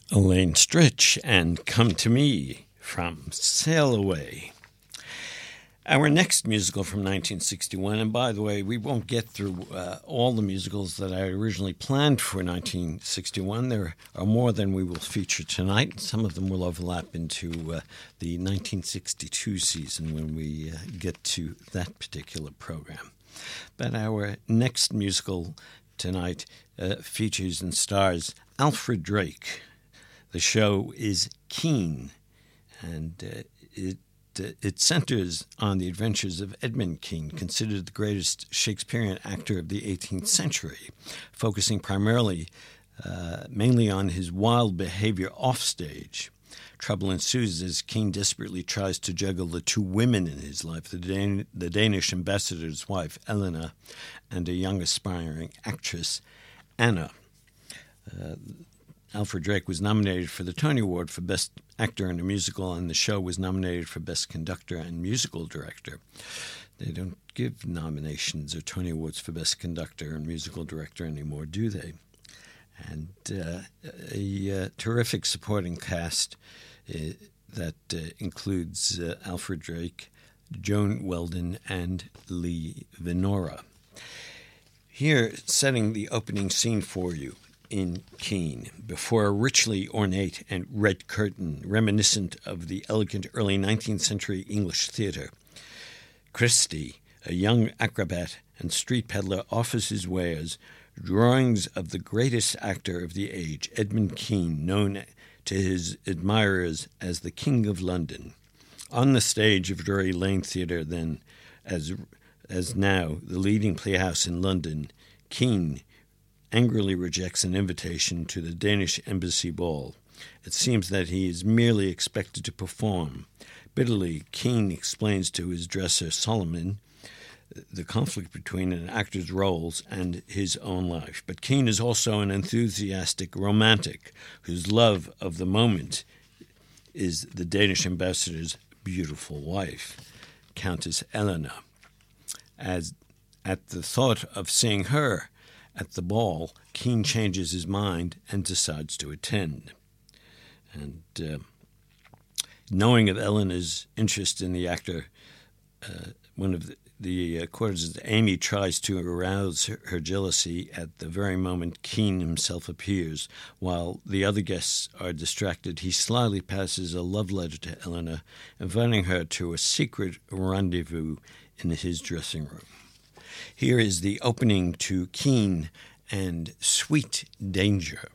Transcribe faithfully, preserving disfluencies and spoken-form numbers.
Elaine Stritch and Come to Me from Sail Away. Our next musical from nineteen sixty-one, and by the way, we won't get through uh, all the musicals that I originally planned for nineteen sixty-one. There are more than we will feature tonight. Some of them will overlap into uh, the nineteen sixty-two season when we uh, get to that particular program. But our next musical tonight uh, features and stars Alfred Drake. The show is Kean, and uh, it uh, it centers on the adventures of Edmund Kean, considered the greatest Shakespearean actor of the eighteenth century, focusing primarily, uh, mainly on his wild behavior offstage. Trouble ensues as Kean desperately tries to juggle the two women in his life, the, Dan- the Danish ambassador's wife, Elena, and a young aspiring actress, Anna. Uh, Alfred Drake was nominated for the Tony Award for Best Actor in a Musical, and the show was nominated for Best Conductor and Musical Director. They don't give nominations or Tony Awards for Best Conductor and Musical Director anymore, do they? And uh, a uh, terrific supporting cast uh, that uh, includes uh, Alfred Drake, Joan Weldon, and Lee Venora. Here, setting the opening scene for you in Kean, before a richly ornate and red curtain reminiscent of the elegant early nineteenth century English theater, Christie, a young acrobat and street peddler, offers his wares, drawings of the greatest actor of the age, Edmund Kean, known to his admirers as the King of London. On the stage of Drury Lane Theatre, then, as as now the leading playhouse in London, Kean angrily rejects an invitation to the Danish embassy ball. It seems that he is merely expected to perform. Bitterly, Kean explains to his dresser, Solomon, the conflict between an actor's roles and his own life. But Kean is also an enthusiastic romantic whose love of the moment is the Danish ambassador's beautiful wife, Countess Elena. As at the thought of seeing her at the ball, Kean changes his mind and decides to attend. And uh, knowing of Elena's interest in the actor, uh, one of the, the uh, courtesans, Amy, tries to arouse her, her jealousy at the very moment Kean himself appears. While the other guests are distracted, he slyly passes a love letter to Elena, inviting her to a secret rendezvous in his dressing room. Here is the opening to Kean and Sweet Danger.